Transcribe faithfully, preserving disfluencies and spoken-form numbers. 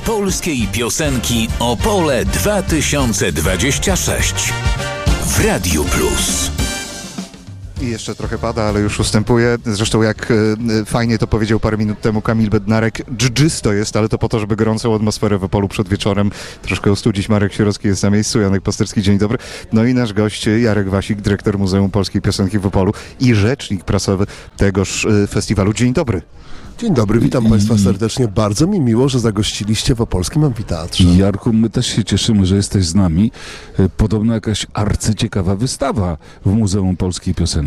Polskiej piosenki Opole dwa tysiące dwadzieścia sześć w Radiu Plus. I jeszcze trochę pada, ale już ustępuje. Zresztą jak e, fajnie to powiedział parę minut temu Kamil Bednarek, dżdżysto jest, ale to po to, żeby gorącą atmosferę w Opolu przed wieczorem troszkę ostudzić. Marek Sierowski jest na miejscu, Janek Pasterski, dzień dobry. No i nasz gość Jarek Wasik, dyrektor Muzeum Polskiej Piosenki w Opolu i rzecznik prasowy tegoż e, festiwalu. Dzień dobry. Dzień dobry, witam Państwa serdecznie. Bardzo mi miło, że zagościliście w Opolskim Amfiteatrze. Jarku, my też się cieszymy, że jesteś z nami. Podobno jakaś arcyciekawa wystawa w Muzeum Polskiej Piosenki.